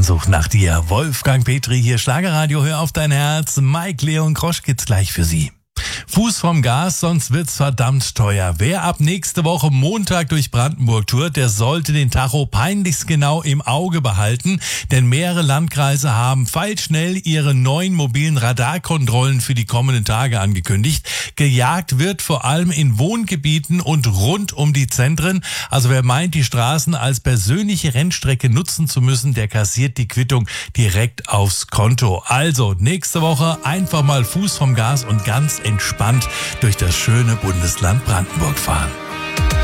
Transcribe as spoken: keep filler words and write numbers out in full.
Sehnsucht nach dir. Wolfgang Petri hier, Schlagerradio, hör auf dein Herz. Mike Leon Krosch geht's gleich für Sie. Fuß vom Gas, sonst wird's verdammt teuer. Wer ab nächste Woche Montag durch Brandenburg tourt, der sollte den Tacho peinlichst genau im Auge behalten, denn mehrere Landkreise haben feilschnell ihre neuen mobilen Radarkontrollen für die kommenden Tage angekündigt. Gejagt wird vor allem in Wohngebieten und rund um die Zentren. Also wer meint, die Straßen als persönliche Rennstrecke nutzen zu müssen, der kassiert die Quittung direkt aufs Konto. Also nächste Woche einfach mal Fuß vom Gas und ganz entspannt durch das schöne Bundesland Brandenburg fahren.